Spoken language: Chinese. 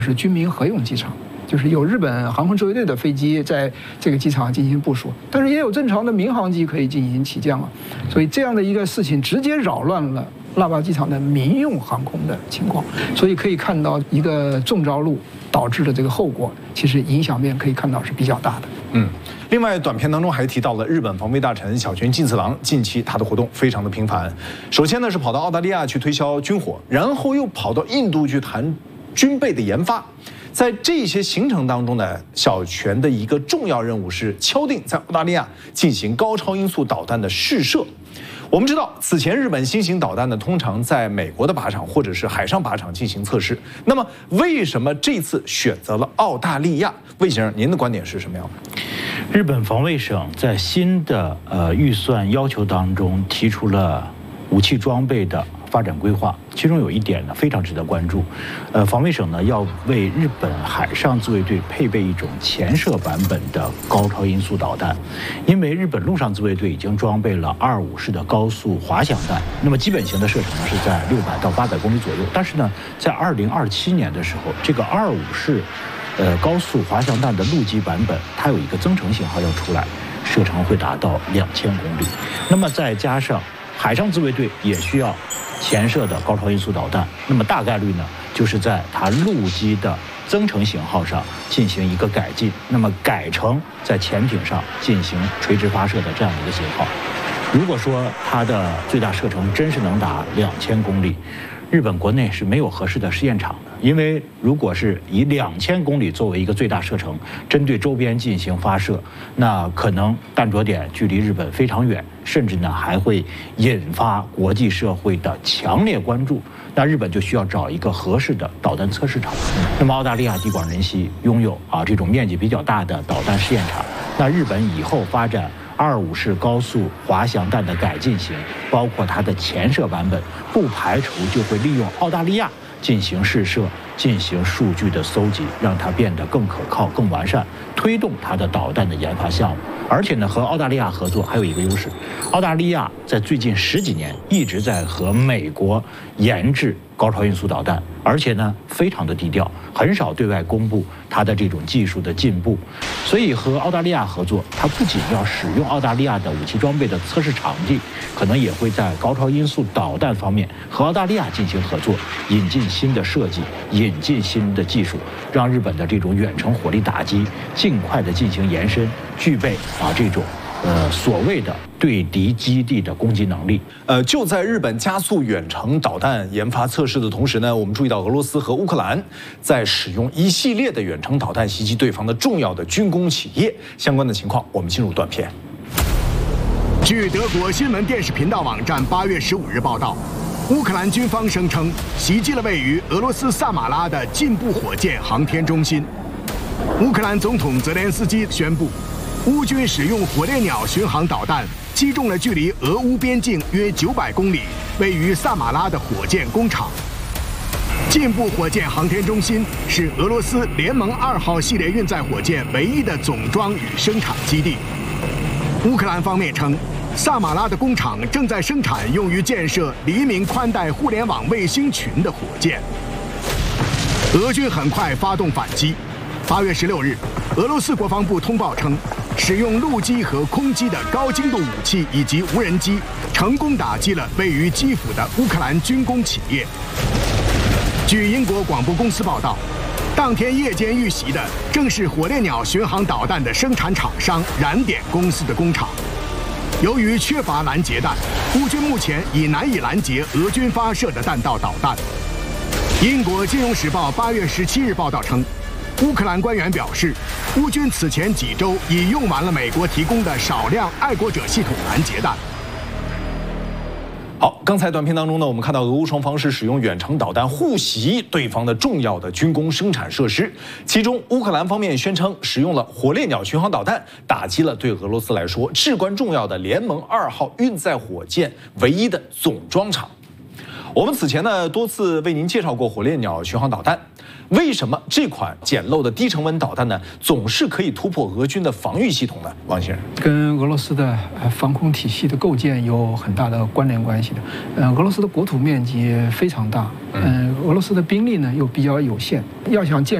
是军民合用机场。就是有日本航空自卫队的飞机在这个机场进行部署，但是也有正常的民航机可以进行起降啊，所以这样的一个事情直接扰乱了腊八机场的民用航空的情况，所以可以看到一个中招路导致的这个后果，其实影响面可以看到是比较大的。 另外，短片当中还提到了日本防卫大臣小泉进次郎，近期他的活动非常的频繁。首先呢是跑到澳大利亚去推销军火，然后又跑到印度去谈军备的研发。在这些行程当中呢，小泉的一个重要任务是敲定在澳大利亚进行高超音速导弹的试射。我们知道，此前日本新型导弹呢，通常在美国的靶场或者是海上靶场进行测试。那么，为什么这次选择了澳大利亚？魏先生，您的观点是什么样的？ 日本防卫省在新的预算要求当中提出了武器装备的发展规划，其中有一点呢非常值得关注，防卫省呢要为日本海上自卫队配备一种潜射版本的高超音速导弹，因为日本陆上自卫队已经装备了2.5式的高速滑翔弹，那么基本型的射程呢是在600到800公里左右，但是呢，在2027年的时候，这个2.5式高速滑翔弹的陆基版本，它有一个增程型号要出来，射程会达到2000公里，那么再加上海上自卫队也需要潜射的高超音速导弹，那么大概率呢，就是在它陆基的增程型号上进行一个改进，那么改成在潜艇上进行垂直发射的这样的一个型号。如果说它的最大射程真是能达2000公里，日本国内是没有合适的试验场的，因为如果是以2000公里作为一个最大射程，针对周边进行发射，那可能弹着点距离日本非常远，甚至呢还会引发国际社会的强烈关注。那日本就需要找一个合适的导弹测试场。那么澳大利亚地广人稀，拥有这种面积比较大的导弹试验场。那日本以后发展2.5式高速滑翔弹的改进型，包括它的潜射版本，不排除就会利用澳大利亚进行试射，进行数据的搜集，让它变得更可靠、更完善，推动它的导弹的研发项目。而且呢，和澳大利亚合作还有一个优势，澳大利亚在最近10几年一直在和美国研制高超音速导弹，而且呢非常的低调，很少对外公布它的这种技术的进步。所以和澳大利亚合作，它不仅要使用澳大利亚的武器装备的测试场地，可能也会在高超音速导弹方面和澳大利亚进行合作，引进新的设计，引进新的技术，让日本的这种远程火力打击尽快的进行延伸，具备这种所谓的对敌基地的攻击能力。 就在日本加速远程导弹研发测试的同时呢，我们注意到俄罗斯和乌克兰在使用一系列的远程导弹袭击对方的重要的军工企业。相关的情况，我们进入短片。 据德国新闻电视频道网站8月15日报道，乌克兰军方声称袭击了位于俄罗斯萨马拉的进步火箭航天中心。乌克兰总统泽连斯基宣布，乌军使用火烈鸟巡航导弹击中了距离俄乌边境约900公里、位于萨马拉的火箭工厂。进步火箭航天中心是俄罗斯联盟2号系列运载火箭唯一的总装与生产基地。乌克兰方面称，萨马拉的工厂正在生产用于建设黎明宽带互联网卫星群的火箭。俄军很快发动反击。8月16日，俄罗斯国防部通报称，使用陆基和空基的高精度武器以及无人机，成功打击了位于基辅的乌克兰军工企业。据英国广播公司报道，当天夜间遇袭的正是火烈鸟巡航导弹的生产厂商燃点公司的工厂。由于缺乏拦截弹，乌军目前已难以拦截俄军发射的弹道导弹。英国《金融时报》8月17日报道称，乌克兰官员表示，乌军此前几周已用完了美国提供的少量爱国者系统拦截弹。 好，刚才短片当中呢，我们看到俄乌双方是使用远程导弹互袭对方的重要的军工生产设施，其中乌克兰方面宣称使用了火烈鸟巡航导弹，打击了对俄罗斯来说至关重要的联盟2号运载火箭唯一的总装厂。我们此前呢多次为您介绍过火烈鸟巡航导弹， 为什么这款简陋的低成本导弹呢，总是可以突破俄军的防御系统呢？王先生， 跟俄罗斯的防空体系的构建有很大的关联关系的。俄罗斯的国土面积非常大，俄罗斯的兵力呢又比较有限，要想建